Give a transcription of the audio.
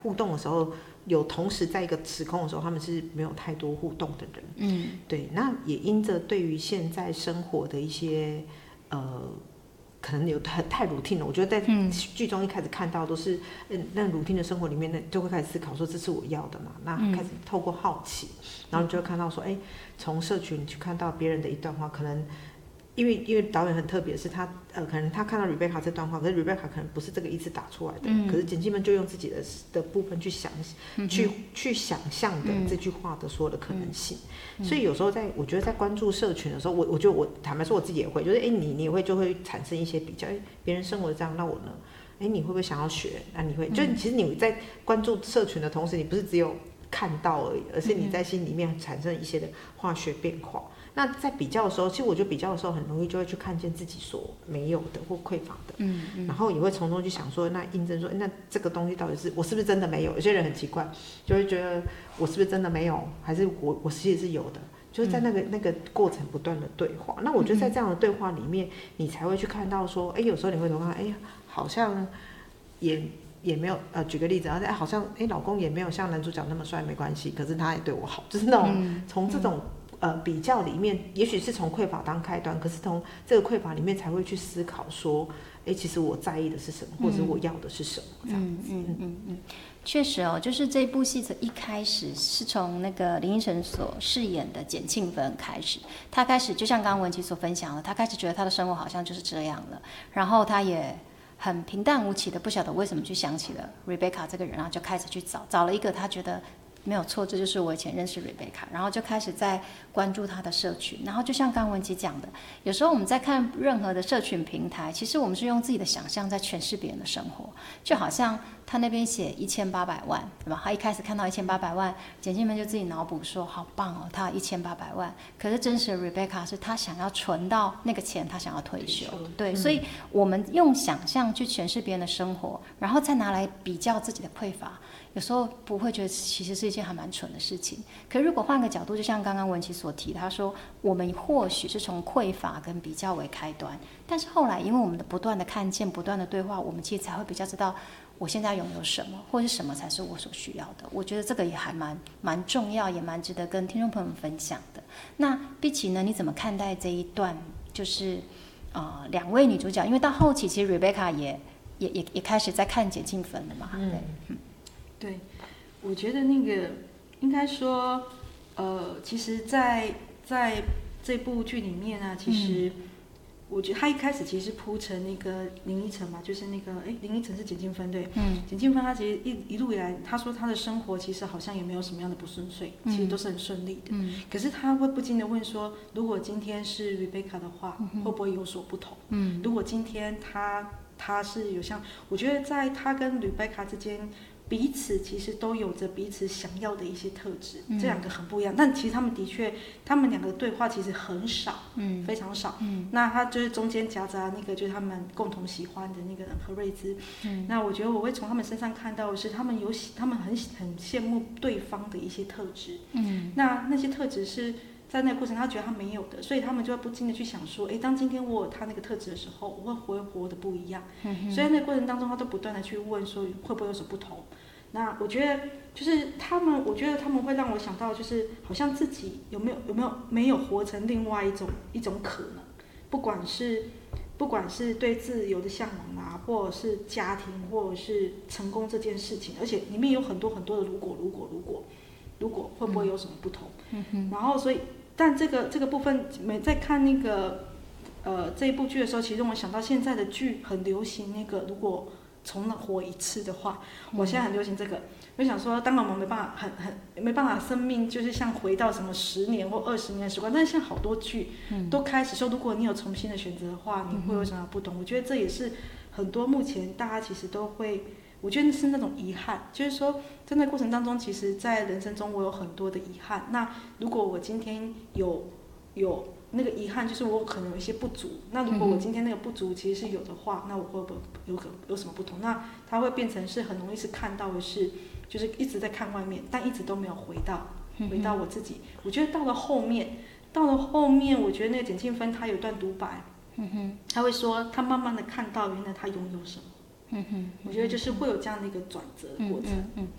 互动的时候，有同时在一个时空的时候，他们是没有太多互动的人。对，那也因着对于现在生活的一些可能有太 routine 了。我觉得在剧中一开始看到都是那 routine 的生活里面，就会开始思考说这是我要的嘛。那开始透过好奇，然后你就会看到说，从社群去看到别人的一段话，可能。因为导演很特别，是他可能他看到 Rebecca 这段话，可是 Rebecca 可能不是这个意思打出来的，可是剪辑们就用自己的部分去想象的这句话的所有的可能性。所以有时候我觉得在关注社群的时候，我觉得我坦白说我自己也会，就是你也会就会产生一些比较，别人生活这样，那我呢？你会不会想要学？那你会就其实你在关注社群的同时，你不是只有看到而已，而是你在心里面产生一些的化学变化。那在比较的时候，其实我觉得比较的时候很容易就会去看见自己所没有的或匮乏的，然后也会从中去想说，那印证说，那这个东西到底是我是不是真的没有？有些人很奇怪，就会觉得我是不是真的没有，还是我其实是有的，就是在那个过程不断的对话。那我觉得在这样的对话里面，你才会去看到说，有时候你会看，好像也没有举个例子，好像老公也没有像男主角那么帅，没关系，可是他也对我好，就是那种从这种。比较里面，也许是从匮乏当开端，可是从这个匮乏里面才会去思考说，其实我在意的是什么，或者是我要的是什么，这样子。 确实哦，就是这部戏的一开始是从那个林依晨所饰演的简庆芬开始，他开始就像刚刚文琪所分享的，他开始觉得他的生活好像就是这样了，然后他也很平淡无奇的，不晓得为什么去想起了 Rebecca 这个人，然后就开始去找了一个他觉得。没有错，这就是我以前认识 Rebecca， 然后就开始在关注她的社群，然后就像刚文琪讲的，有时候我们在看任何的社群平台，其实我们是用自己的想象在诠释别人的生活，就好像他那边写1800万，对吧？他一开始看到1800万，简庆们就自己脑补说好棒哦，他有1800万，可是真实的 Rebecca 是他想要存到那个钱，他想要退休，对，所以我们用想象去诠释别人的生活，然后再拿来比较自己的匮乏。有时候不会觉得其实是一件还蛮蠢的事情，可如果换个角度，就像刚刚文琪所提，他说我们或许是从匮乏跟比较为开端，但是后来因为我们的不断的看见、不断的对话，我们其实才会比较知道我现在拥有什么，或是什么才是我所需要的。我觉得这个也还蛮重要，也蛮值得跟听众朋友们分享的。那碧琪呢，你怎么看待这一段？就是两位女主角，因为到后期其实 Rebecca 也开始在看简庆芬了嘛， 对，我觉得那个应该说，其实在这部剧里面啊，其实我觉得他一开始其实是铺成那个林依晨嘛，就是那个林依晨是简庆芬对，简庆芬她其实一路以来，她说她的生活其实好像也没有什么样的不顺遂，其实都是很顺利的。可是她会不禁的问说，如果今天是 Rebecca 的话，会不会有所不同？如果今天她是有像，我觉得在她跟 Rebecca 之间。彼此其实都有着彼此想要的一些特质，这两个很不一样。但其实他们的确，他们两个的对话其实很少，非常少。那他就是中间夹杂那个就是他们共同喜欢的那个人何瑞芝。那我觉得我会从他们身上看到的是，他们很羡慕对方的一些特质。那些特质是。在那个过程，他觉得他没有的，所以他们就会不禁的去想说，当今天我有他那个特质的时候，我会活得不一样。所以在那个过程当中，他都不断的去问说，会不会有什么不同？那我觉得就是我觉得他们会让我想到，就是好像自己没有活成另外一种可能，不管是对自由的向往啊，或者是家庭，或者是成功这件事情，而且里面有很多很多的如果会不会有什么不同？然后所以。但这个部分，在看那个这一部剧的时候，其实我想到现在的剧很流行那个，如果重活一次的话，我现在很流行这个。我想说，当然我们没办法，生命就是像回到什么10年或20年的时光，但是像好多剧都开始说，如果你有重新的选择的话，你会有什么不同？我觉得这也是很多目前大家其实都会。我觉得是那种遗憾，就是说，在那过程当中，其实，在人生中我有很多的遗憾。那如果我今天有那个遗憾，就是我可能有一些不足。那如果我今天那个不足其实是有的话，那我会不会有什么不同？那它会变成是很容易是看到的是，就是一直在看外面，但一直都没有回到我自己。我觉得到了后面，我觉得那个简庆芬她有一段独白，她会说，她慢慢的看到原来她拥有什么。我觉得就是会有这样的一个转折的过程。